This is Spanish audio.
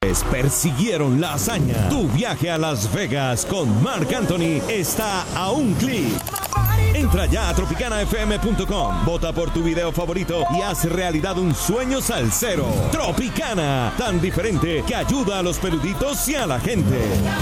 persiguieron la hazaña. Tu viaje a Las Vegas con Marc Anthony está a un clic. Entra ya a tropicanafm.com, vota por tu video favorito y haz realidad un sueño salsero. Tropicana, tan diferente que ayuda a los peluditos y a la gente.